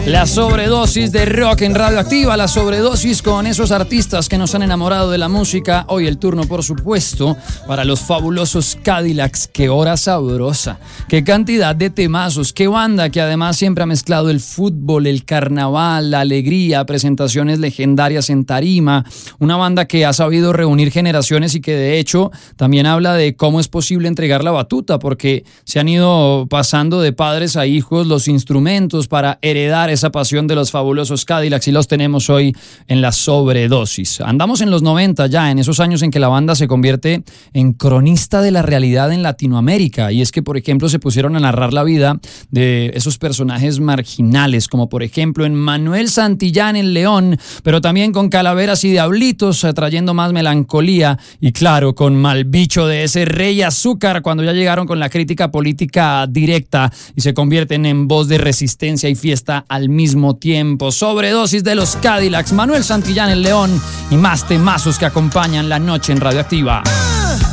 La sobredosis de rock en Radioactiva, la sobredosis con esos artistas que nos han enamorado de la música. Hoy el turno, por supuesto, para los fabulosos Cadillacs. Qué hora sabrosa, qué cantidad de temazos, qué banda que además siempre ha mezclado el fútbol, el carnaval, la alegría, presentaciones legendarias en tarima. Una banda que ha sabido reunir generaciones y que de hecho también habla de cómo es posible entregar la batuta, porque se han ido pasando de padres a hijos los instrumentos para heredar esa pasión de los fabulosos Cadillacs, y los tenemos hoy en la sobredosis. Andamos en los 90 ya, en esos años en que la banda se convierte en cronista de la realidad en Latinoamérica, y es que por ejemplo se pusieron a narrar la vida de esos personajes marginales, como por ejemplo en Manuel Santillán en León, pero también con Calaveras y Diablitos, trayendo más melancolía, y claro, con Malbicho de ese Rey Azúcar, cuando ya llegaron con la crítica política directa y se convierten en voz de resistencia y fiesta al mismo tiempo. Sobredosis de los Cadillacs, Manuel Santillán en León y más temazos que acompañan la noche en Radioactiva.